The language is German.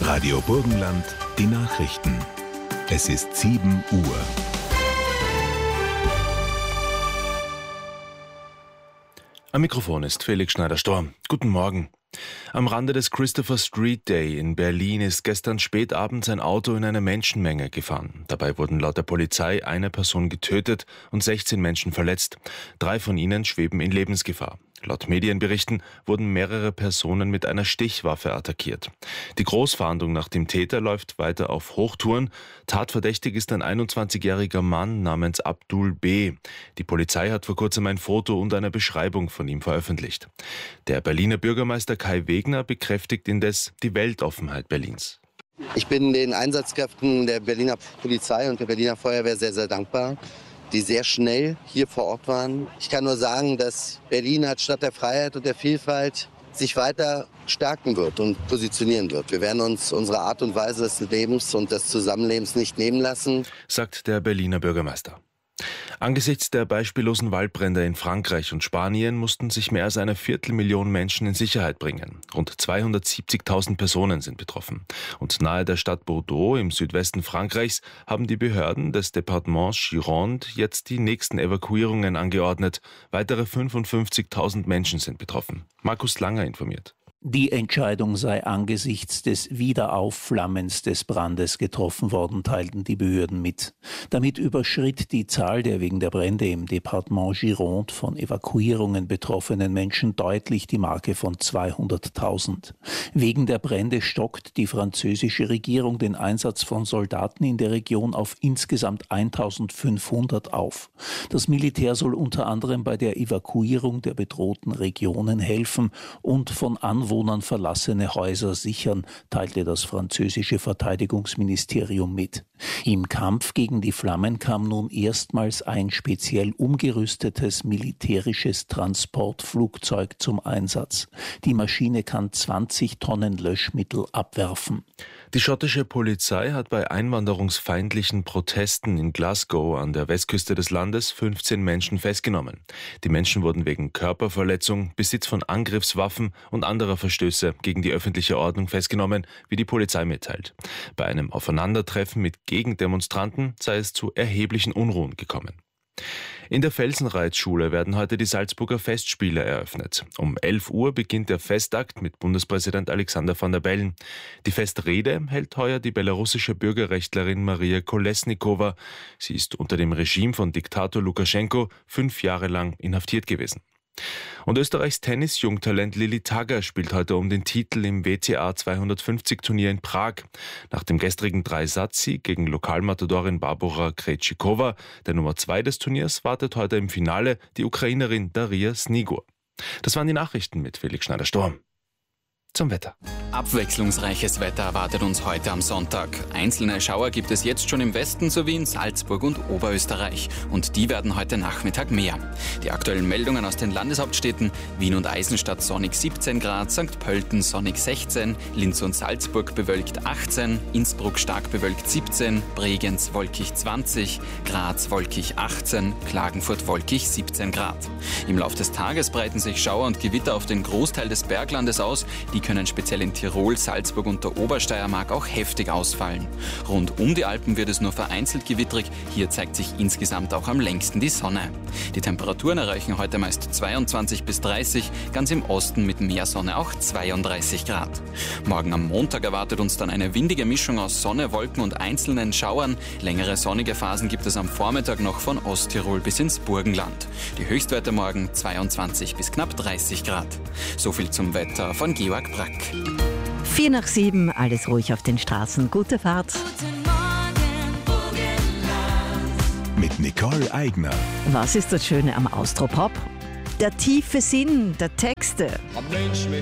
Radio Burgenland, die Nachrichten. Es ist 7 Uhr. Am Mikrofon ist Felix Schneider-Storm. Guten Morgen. Am Rande des Christopher Street Day in Berlin ist gestern spät abends ein Auto in eine Menschenmenge gefahren. Dabei wurden laut der Polizei eine Person getötet und 16 Menschen verletzt. 3 von ihnen schweben in Lebensgefahr. Laut Medienberichten wurden mehrere Personen mit einer Stichwaffe attackiert. Die Großfahndung nach dem Täter läuft weiter auf Hochtouren. Tatverdächtig ist ein 21-jähriger Mann namens Abdul B. Die Polizei hat vor kurzem ein Foto und eine Beschreibung von ihm veröffentlicht. Der Berliner Bürgermeister Kai Wegner bekräftigt indes die Weltoffenheit Berlins. Ich bin den Einsatzkräften der Berliner Polizei und der Berliner Feuerwehr sehr, sehr dankbar, die sehr schnell hier vor Ort waren. Ich kann nur sagen, dass Berlin als Stadt der Freiheit und der Vielfalt sich weiter stärken wird und positionieren wird. Wir werden uns unsere Art und Weise des Lebens und des Zusammenlebens nicht nehmen lassen, sagt der Berliner Bürgermeister. Angesichts der beispiellosen Waldbrände in Frankreich und Spanien mussten sich mehr als 250.000 Menschen in Sicherheit bringen. Rund 270.000 Personen sind betroffen. Und nahe der Stadt Bordeaux im Südwesten Frankreichs haben die Behörden des Departements Gironde jetzt die nächsten Evakuierungen angeordnet. Weitere 55.000 Menschen sind betroffen. Markus Langer informiert. Die Entscheidung sei angesichts des Wiederaufflammens des Brandes getroffen worden, teilten die Behörden mit. Damit überschritt die Zahl der wegen der Brände im Departement Gironde von Evakuierungen betroffenen Menschen deutlich die Marke von 200.000. Wegen der Brände stockt die französische Regierung den Einsatz von Soldaten in der Region auf insgesamt 1.500 auf. Das Militär soll unter anderem bei der Evakuierung der bedrohten Regionen helfen und von Anwohnern verlassene Häuser sichern, teilte das französische Verteidigungsministerium mit. Im Kampf gegen die Flammen kam nun erstmals ein speziell umgerüstetes militärisches Transportflugzeug zum Einsatz. Die Maschine kann 20 Tonnen Löschmittel abwerfen. Die schottische Polizei hat bei einwanderungsfeindlichen Protesten in Glasgow an der Westküste des Landes 15 Menschen festgenommen. Die Menschen wurden wegen Körperverletzung, Besitz von Angriffswaffen und anderer Verstöße gegen die öffentliche Ordnung festgenommen, wie die Polizei mitteilt. Bei einem Aufeinandertreffen mit Gegendemonstranten sei es zu erheblichen Unruhen gekommen. In der Felsenreitschule werden heute die Salzburger Festspiele eröffnet. Um 11 Uhr beginnt der Festakt mit Bundespräsident Alexander Van der Bellen. Die Festrede hält heuer die belarussische Bürgerrechtlerin Maria Kolesnikova. Sie ist unter dem Regime von Diktator Lukaschenko 5 Jahre lang inhaftiert gewesen. Und Österreichs Tennis-Jungtalent Lilly Tagger spielt heute um den Titel im WTA 250-Turnier in Prag. Nach dem gestrigen 3-Satz-Sieg gegen Lokalmatadorin Barbora Krejcikova, der Nummer 2 des Turniers, wartet heute im Finale die Ukrainerin Daria Snigur. Das waren die Nachrichten mit Felix Schneider-Storm. Zum Wetter. Abwechslungsreiches Wetter erwartet uns heute am Sonntag. Einzelne Schauer gibt es jetzt schon im Westen sowie in Salzburg und Oberösterreich. Und die werden heute Nachmittag mehr. Die aktuellen Meldungen aus den Landeshauptstädten: Wien und Eisenstadt sonnig 17 Grad, St. Pölten sonnig 16, Linz und Salzburg bewölkt 18, Innsbruck stark bewölkt 17, Bregenz wolkig 20, Graz wolkig 18, Klagenfurt wolkig 17 Grad. Im Lauf des Tages breiten sich Schauer und Gewitter auf den Großteil des Berglandes aus. Die können speziell in Tirol, Salzburg und der Obersteiermark auch heftig ausfallen. Rund um die Alpen wird es nur vereinzelt gewittrig. Hier zeigt sich insgesamt auch am längsten die Sonne. Die Temperaturen erreichen heute meist 22 bis 30, ganz im Osten mit mehr Sonne auch 32 Grad. Morgen am Montag erwartet uns dann eine windige Mischung aus Sonne, Wolken und einzelnen Schauern. Längere sonnige Phasen gibt es am Vormittag noch von Osttirol bis ins Burgenland. Die Höchstwerte morgen 22 bis knapp 30 Grad. So viel zum Wetter von Georg Brack. 4 nach 7, alles ruhig auf den Straßen. Gute Fahrt. Mit Nicole Eigner. Was ist das Schöne am Austropop? Der tiefe Sinn der Texte. Ein Mensch mit